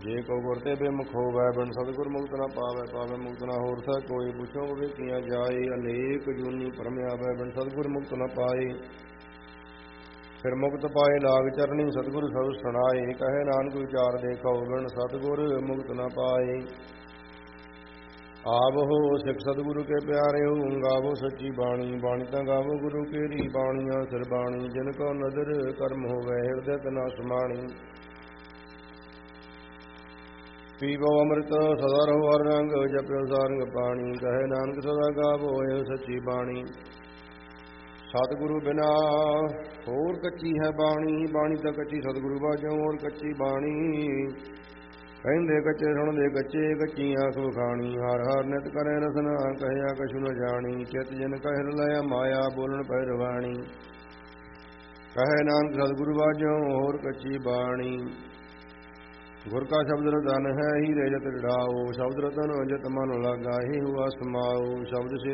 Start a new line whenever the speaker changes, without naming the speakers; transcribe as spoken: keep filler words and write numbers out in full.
ਜੇ ਕੋ ਗੁਰ ਤੇ ਬੇਮੁਖ ਹੋਵੈ, ਬਿਨ ਸਤਿਗੁਰ ਮੁਕਤ ਨਾ ਪਾਵੈ। ਪਾਵੈ ਮੁਕਤ ਨਾ ਹੋਰ ਥਾ ਕੋਈ, ਪੁੱਛੋ ਵਿਵੇਕੀਆਂ ਜਾਏ। ਅਨੇਕ ਜੂਨੀ ਭਰਮ ਆਵੈ, ਬਿਨ ਸਤਿਗੁਰ ਮੁਕਤ ਨਾ ਪਾਏ। ਫਿਰ ਮੁਕਤ ਪਾਏ ਲਾਗ ਚਰਣੀ, ਸਤਿਗੁਰ ਸਭ ਸੁਣਾਏ। ਕਹੇ ਨਾਨਕ ਵਿਚਾਰ ਦੇਖੋ, ਬਿਨ ਸਤਿਗੁਰ ਮੁਕਤ ਨਾ ਪਾਏ। ਆਵਹੋ ਸਿੱਖ ਸਤਿਗੁਰੂ ਕੇ ਪਿਆਰਿਓ, ਗਾਵੋ ਸੱਚੀ ਬਾਣੀ। ਬਾਣੀ ਤਾਂ ਗਾਵੋ ਗੁਰੂ ਕੇਰੀ, ਬਾਣੀਆਂ ਸਿਰ ਬਾਣੀ। ਜਿਨ ਕੋ ਨਦਰ ਕਰਮ ਹੋਵੈ, ਹਿਰਦੈ ਤਨਾ ਸਮਾਣੀ। ਪੀਵੋ ਅੰਮ੍ਰਿਤ ਸਦਾ ਰਹੋ ਹਰ ਰੰਗ, ਜਪਿਓ ਸਾਰੰਗ ਪਾਣੀ। ਕਹੇ ਨਾਨਕ ਸਦਾ ਗਾਵੋ ਇਹ ਸੱਚੀ ਬਾਣੀ। ਸਤਿਗੁਰੂ ਬਿਨਾ ਹੋਰ ਕੱਚੀ ਹੈ ਬਾਣੀ, ਬਾਣੀ ਤਾਂ ਕੱਚੀ ਸਤਿਗੁਰੂ ਬਾਝੋਂ ਹੋਰ ਕੱਚੀ ਬਾਣੀ। ਕਹਿੰਦੇ ਕੱਚੇ ਸੁਣਦੇ ਕੱਚੇ, ਕੱਚੀ ਆਖ ਵਖਾਣੀ। ਹਰ ਹਰ ਨਿਤ ਕਰੇ ਰਸਨਾ, ਕਹਿਆ ਕਛੁ ਨ ਜਾਣੀ। ਚਿਤ ਜਿਨ ਕਹਿ ਲਿਆ ਮਾਇਆ, ਬੋਲਣ ਪੈ ਰਵਾਣੀ। ਕਹੇ ਨਾਨਕ ਸਤਿਗੁਰੂ ਬਾਝੋਂ ਹੋਰ ਕੱਚੀ ਬਾਣੀ। ਗੁਰ ਕਾ ਸ਼ਬਦ ਰਤਨ ਹੈ, ਹੀਰੇ ਜਤ ਡਾਓ। ਸ਼ਬਦ ਰਤਨ ਜਤ ਮਨ ਲਾਗਾ, ਹੀ ਹੁਆ ਸਮਾਓ। ਸ਼ਬਦ